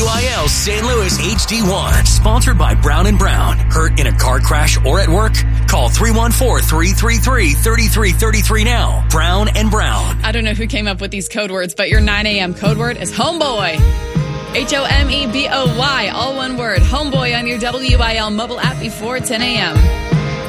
WIL St. Louis HD1. Sponsored by Brown & Brown. Hurt in a car crash or at work? Call 314-333-3333 now. Brown & Brown. I don't know who came up with these code words, but your 9 a.m. code word is homeboy. HOMEBOY, all one word. Homeboy on your WIL mobile app before 10 a.m.